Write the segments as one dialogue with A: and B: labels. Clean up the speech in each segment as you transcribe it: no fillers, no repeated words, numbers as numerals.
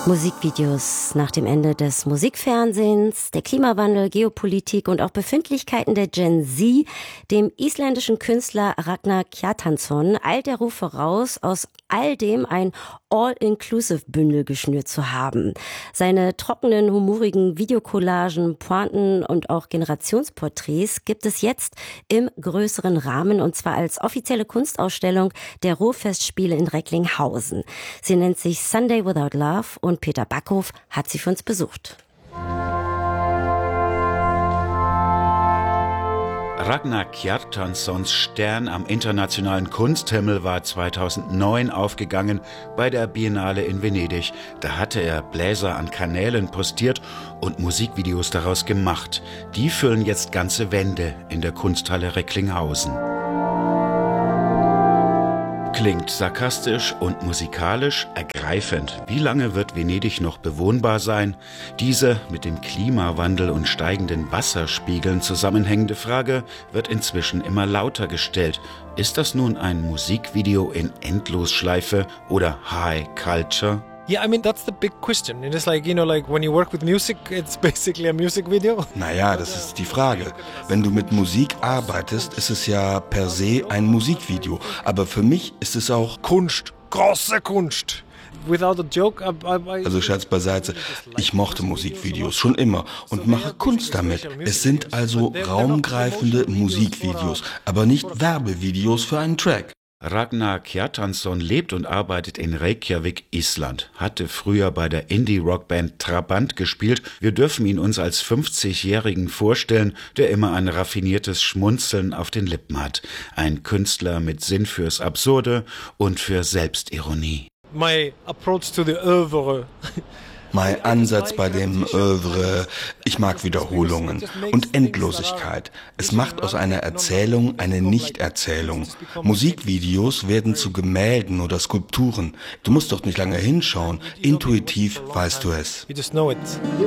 A: Musikvideos nach dem Ende des Musikfernsehens, der Klimawandel, Geopolitik und auch Befindlichkeiten der Gen Z, dem isländischen Künstler Ragnar Kjartansson, eilt der Ruf voraus, aus all dem ein All-Inclusive-Bündel geschnürt zu haben. Seine trockenen, humorigen Videocollagen, Pointen und auch Generationsporträts gibt es jetzt im größeren Rahmen, und zwar als offizielle Kunstausstellung der Ruhrfestspiele in Recklinghausen. Sie nennt sich Sunday Without Love und Peter Backhof hat sie für uns besucht.
B: Ragnar Kjartanssons Stern am internationalen Kunsthimmel war 2009 aufgegangen bei der Biennale in Venedig. Da hatte er Bläser an Kanälen postiert und Musikvideos daraus gemacht. Die füllen jetzt ganze Wände in der Kunsthalle Recklinghausen. Klingt sarkastisch und musikalisch ergreifend. Wie lange wird Venedig noch bewohnbar sein? Diese mit dem Klimawandel und steigenden Wasserspiegeln zusammenhängende Frage wird inzwischen immer lauter gestellt. Ist das nun ein Musikvideo in Endlosschleife oder High Culture?
C: Yeah, I mean, that's the big question. It is like, like when you work with music, it's basically a music video.
D: Naja, das ist die Frage. Wenn du mit Musik arbeitest, ist es ja per se ein Musikvideo. Aber für mich ist es auch
C: Kunst, große Kunst. Without a joke,
D: Also Scherz beiseite, ich mochte Musikvideos schon immer und mache Kunst damit. Es sind also raumgreifende Musikvideos, aber nicht Werbevideos für einen Track.
B: Ragnar Kjartansson lebt und arbeitet in Reykjavik, Island, hatte früher bei der Indie-Rockband Trabant gespielt. Wir dürfen ihn uns als 50-Jährigen vorstellen, der immer ein raffiniertes Schmunzeln auf den Lippen hat. Ein Künstler mit Sinn fürs Absurde und für Selbstironie.
C: My approach to the oeuvre.
D: Mein Ansatz bei dem Oeuvre, ich mag Wiederholungen und Endlosigkeit. Es macht aus einer Erzählung eine Nichterzählung. Musikvideos werden zu Gemälden oder Skulpturen. Du musst doch nicht lange hinschauen, intuitiv weißt du es.
C: You just know it.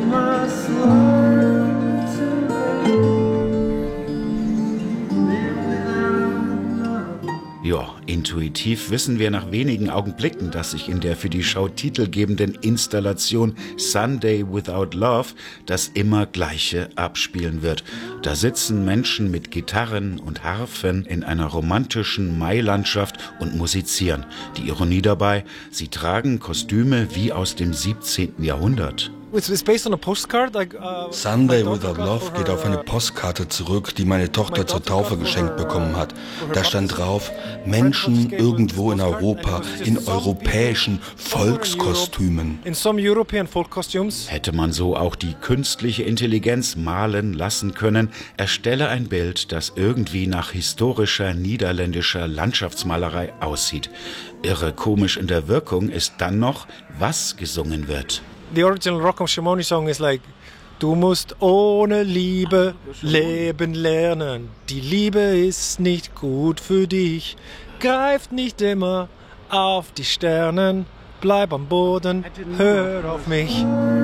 B: Ja, intuitiv wissen wir nach wenigen Augenblicken, dass sich in der für die Show titelgebenden Installation Sunday Without Love das immer Gleiche abspielen wird. Da sitzen Menschen mit Gitarren und Harfen in einer romantischen Mailandschaft und musizieren. Die Ironie dabei, sie tragen Kostüme wie aus dem 17. Jahrhundert.
C: It's based on a postcard.
D: Sunday Without Love geht auf eine Postkarte zurück, die meine Tochter zur Taufe geschenkt bekommen hat. Da stand drauf, Menschen irgendwo in Europa in europäischen Volkskostümen.
B: Hätte man so auch die künstliche Intelligenz malen lassen können, erstelle ein Bild, das irgendwie nach historischer niederländischer Landschaftsmalerei aussieht. Irre komisch in der Wirkung ist dann noch, was gesungen wird.
C: The original Rocco Schamoni song is like, du musst ohne Liebe leben lernen. Die Liebe ist nicht gut für dich. Greift nicht immer auf die Sternen. Bleib am Boden, hör auf mich.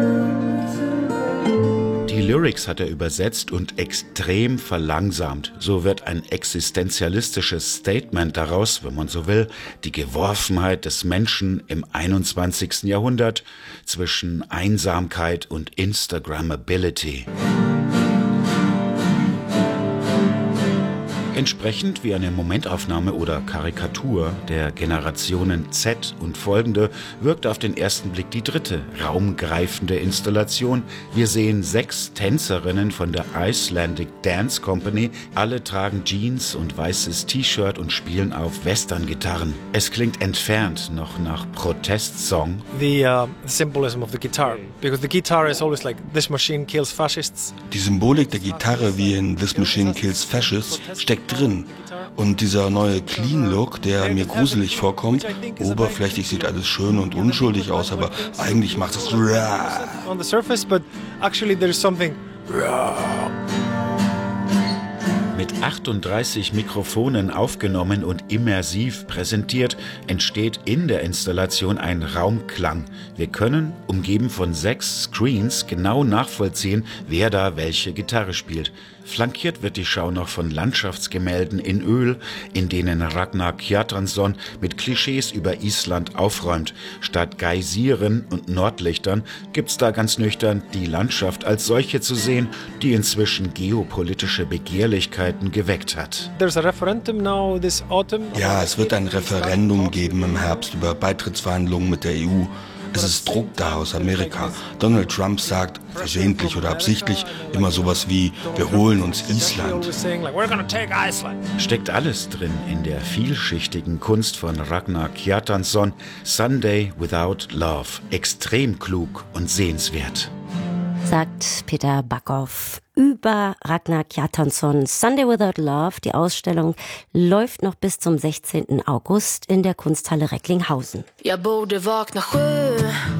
B: Die Lyrics hat er übersetzt und extrem verlangsamt. So wird ein existenzialistisches Statement daraus, wenn man so will, die Geworfenheit des Menschen im 21. Jahrhundert zwischen Einsamkeit und Instagrammability. Entsprechend wie eine Momentaufnahme oder Karikatur der Generationen Z und folgende wirkt auf den ersten Blick die dritte raumgreifende Installation. Wir sehen 6 Tänzerinnen von der Icelandic Dance Company. Alle tragen Jeans und weißes T-Shirt und spielen auf Western-Gitarren. Es klingt entfernt noch nach Protestsong.
C: The symbolism of the guitar, because the guitar is always like, this machine kills fascists.
D: Die Symbolik der Gitarre wie in This Machine Kills Fascists steckt drin. Und dieser neue Clean-Look, der mir gruselig vorkommt, oberflächlich sieht alles schön und unschuldig aus, aber eigentlich macht es
C: on the surface, but actually there is something.
B: Mit 38 Mikrofonen aufgenommen und immersiv präsentiert, entsteht in der Installation ein Raumklang. Wir können, umgeben von 6 Screens, genau nachvollziehen, wer da welche Gitarre spielt. Flankiert wird die Schau noch von Landschaftsgemälden in Öl, in denen Ragnar Kjartansson mit Klischees über Island aufräumt. Statt Geysiren und Nordlichtern gibt's da ganz nüchtern die Landschaft als solche zu sehen, die inzwischen geopolitische Begehrlichkeiten geweckt hat.
D: Ja, es wird ein Referendum geben im Herbst über Beitrittsverhandlungen mit der EU. Es ist Druck da aus Amerika. Donald Trump sagt, versehentlich oder absichtlich, immer sowas wie, wir holen uns Island.
B: Steckt alles drin in der vielschichtigen Kunst von Ragnar Kjartansson, Sunday Without Love. Extrem klug und sehenswert.
A: Sagt Peter Backhoff über Ragnar Kjartansson, Sunday Without Love. Die Ausstellung läuft noch bis zum 16. August in der Kunsthalle Recklinghausen.
E: Jag borde vakna 7